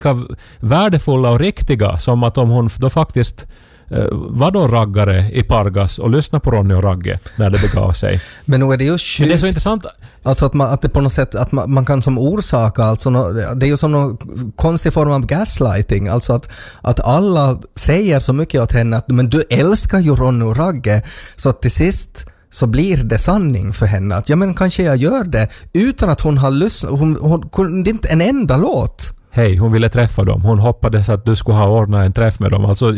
värdefulla och riktiga som att om hon då faktiskt var då raggare i Pargas och lyssna på Ronny och Ragge när det begav sig. Men nu är det ju sjukt. Men det är så intressant. Alltså att det på något sätt att man kan som orsaka, alltså det är ju som någon konstig form av gaslighting, alltså att alla säger så mycket åt henne att men du älskar ju Ronny och Ragge, så att till sist så blir det sanning för henne att ja men kanske jag gör det utan att hon har lyssnat, hon kunde inte en enda låt. Hej, hon ville träffa dem. Hon hoppades att du skulle ha ordnat en träff med dem. Alltså,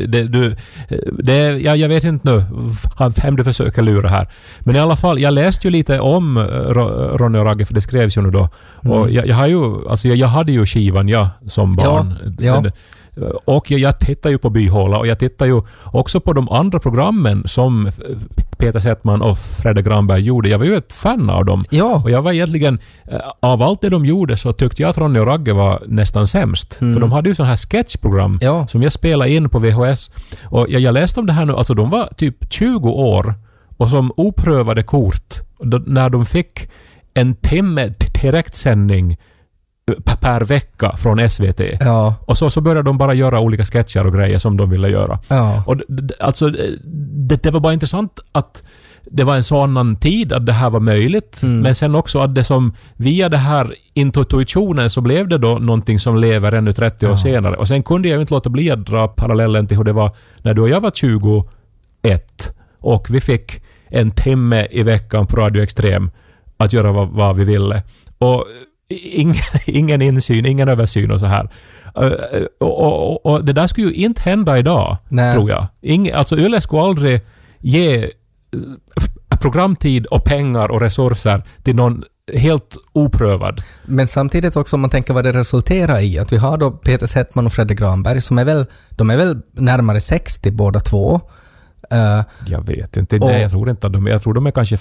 jag vet inte nu vem du försöker lura här. Men i alla fall, jag läste ju lite om Ronny och Ragge, för det skrevs ju nu då. Och jag hade ju skivan som barn. Ja. Och jag tittar ju på Byhåla och jag tittar ju också på de andra programmen som Peter Settman och Fredrik Granberg gjorde. Jag var ju ett fan av dem. Ja. Och jag var egentligen, av allt det de gjorde så tyckte jag att Ronny och Ragge var nästan sämst. För de hade ju sådana här sketchprogram som jag spelade in på VHS. Och jag läste om det här nu, alltså de var typ 20 år och som oprövade kort när de fick en timme direktsändning per vecka från SVT. Ja. Och så började de bara göra olika sketcher och grejer som de ville göra. Ja. Och alltså det var bara intressant att det var en sån tid att det här var möjligt. Men sen också att det som via det här intuitionen så blev det då någonting som lever ännu 30 år senare. Och sen kunde jag ju inte låta bli att dra parallellen till hur det var när du och jag var 21 och vi fick en timme i veckan på Radio Extrem att göra vad vi ville. Och ingen insyn, ingen översyn och så här. Och det där skulle ju inte hända idag, tror jag. Alltså Yle skulle aldrig ge programtid och pengar och resurser till någon helt oprövad. Men samtidigt också om man tänker vad det resulterar i, att vi har då Peter Settman och Fredrik Granberg som är väl närmare 60 båda två. Jag vet inte. Nej, jag tror inte att jag tror de är kanske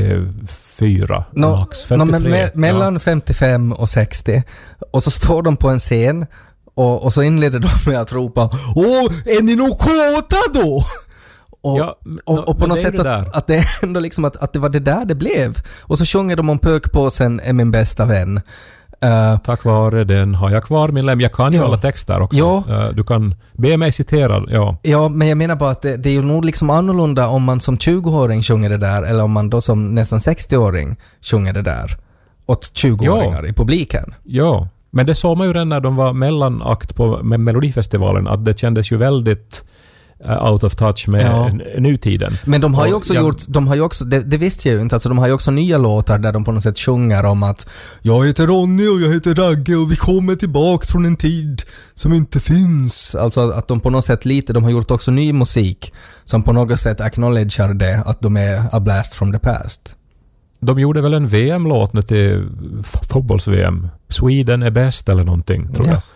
54 max. 53. Mellan 55 och 60. Och så står de på en scen och så inleder de med att ropa är ni nog kåta då? Och på något sätt att det är ändå liksom att det var det där det blev. Och så sjunger de om pökpåsen är min bästa vän. Tack vare den har jag kvar min lem. Jag kan ju alla texter också. Ja. Du kan be mig citera. Ja, men jag menar bara att det är ju nog liksom annorlunda om man som 20-åring sjunger det där eller om man då som nästan 60-åring sjunger det där åt 20-åringar i publiken. Ja, men det såg man ju redan när de var mellanakt på Melodifestivalen att det kändes ju väldigt out of touch med nutiden. Men de har ju också det visste jag ju inte, alltså de har ju också nya låtar där de på något sätt sjunger om att jag heter Ronny och jag heter Ragge och vi kommer tillbaka från en tid som inte finns. Alltså att de på något sätt de har gjort också ny musik som på något sätt acknowledgear det, att de är a blast from the past. De gjorde väl en VM-låt nu till fotbolls-VM. Sweden är bäst eller någonting, tror jag.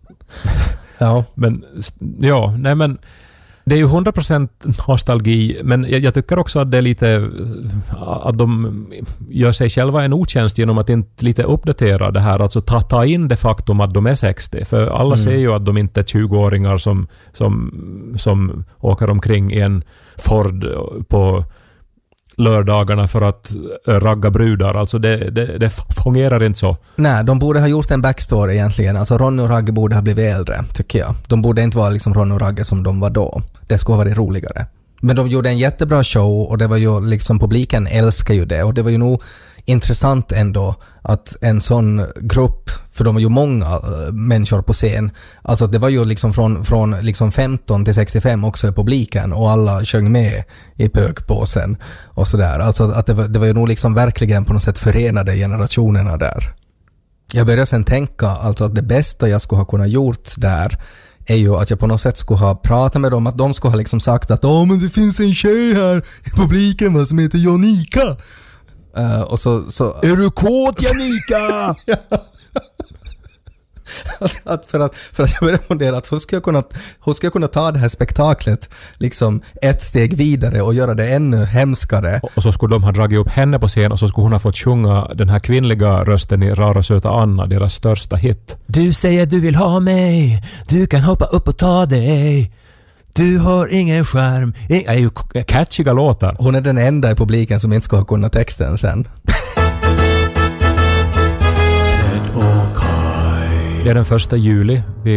Ja. Men det är ju 100% nostalgi, men jag tycker också att det är lite att de gör sig själva en otjänst genom att inte lite uppdatera det här, alltså ta in det faktum att de är 60, för alla ser ju att de inte är 20-åringar som åker omkring i en Ford på lördagarna för att ragga brudar. Alltså det fungerar inte så. Nej, de borde ha gjort en backstory egentligen. Alltså Ronny och Ragge borde ha blivit äldre, tycker jag. De borde inte vara liksom Ronny och Ragge som de var då. Det skulle ha varit roligare. Men de gjorde en jättebra show och det var ju liksom publiken älskar ju det, och det var ju nog intressant ändå att en sån grupp, för de var ju många människor på scen, alltså det var ju liksom från liksom 15 till 65 också i publiken och alla sjöng med i pökpåsen och sådär, alltså att det var ju nog liksom verkligen på något sätt förenade generationerna där. Jag började sen tänka alltså att det bästa jag skulle ha kunnat gjort där är ju att jag på något sätt skulle ha pratat med dem, att de skulle ha liksom sagt att men det finns en tjej här i publiken som heter Janika. Och så är du kåt, Janika? för att jag började fundera att hur ska jag kunna ta det här spektaklet liksom ett steg vidare och göra det ännu hemskare. Och så skulle de ha dragit upp henne på scen och så skulle hon ha fått sjunga den här kvinnliga rösten i Rara söta Anna, deras största hit. Du säger du vill ha mig, du kan hoppa upp och ta dig. Du har ingen skärm. Det är ju catchiga låtar. Hon är den enda i publiken som inte ska ha kunnat texten sen. Det är den 1 juli. Vi